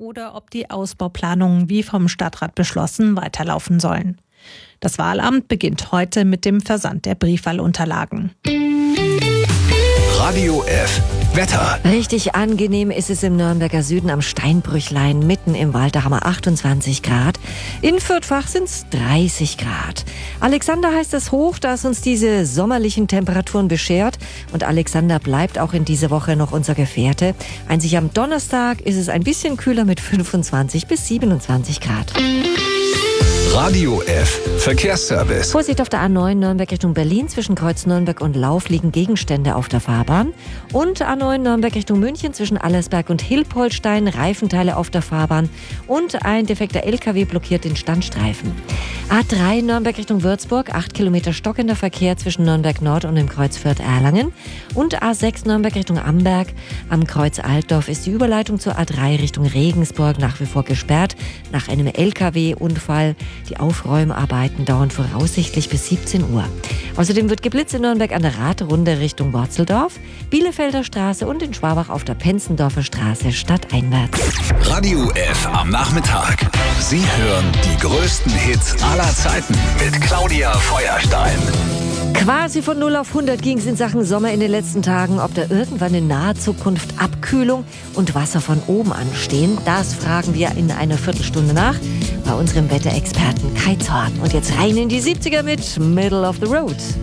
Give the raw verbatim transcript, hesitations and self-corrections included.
oder ob die Ausbauplanungen wie vom Stadtrat beschlossen weiterlaufen sollen. Das Wahlamt beginnt heute mit dem Versand der Briefwahlunterlagen. Radio F. Wetter. Richtig angenehm ist es im Nürnberger Süden am Steinbrüchlein, mitten im Wald. Da haben wir achtundzwanzig Grad. In Fürthfach sind es dreißig Grad. Alexander heißt es hoch, da es uns diese sommerlichen Temperaturen beschert. Und Alexander bleibt auch in dieser Woche noch unser Gefährte. Einzig am Donnerstag ist es ein bisschen kühler mit fünfundzwanzig bis siebenundzwanzig Grad. Radio F. Verkehrsservice. Vorsicht auf der A neun Nürnberg Richtung Berlin. Zwischen Kreuz Nürnberg und Lauf liegen Gegenstände auf der Fahrbahn. Und A neun Nürnberg Richtung München zwischen Allersberg und Hilpoltstein. Reifenteile auf der Fahrbahn. Und ein defekter L K W blockiert den Standstreifen. A drei Nürnberg Richtung Würzburg. acht Kilometer stockender Verkehr zwischen Nürnberg Nord und dem Kreuz Fürth-Erlangen. Und A sechs Nürnberg Richtung Amberg. Am Kreuz Altdorf ist die Überleitung zur A drei Richtung Regensburg nach wie vor gesperrt. Nach einem L K W-Unfall. Die Aufräumarbeiten dauern voraussichtlich bis siebzehn Uhr. Außerdem wird geblitzt in Nürnberg an der Radrunde Richtung Worzeldorf, Bielefelder Straße und in Schwabach auf der Penzendorfer Straße stadteinwärts. Radio F am Nachmittag. Sie hören die größten Hits aller Zeiten mit Claudia Feuerstein. Quasi von null auf hundert ging es in Sachen Sommer in den letzten Tagen. Ob da irgendwann in naher Zukunft Abkühlung und Wasser von oben anstehen, das fragen wir in einer Viertelstunde nach bei unserem Wetterexperten Kai Zorn. Und jetzt rein in die siebziger mit Middle of the Road.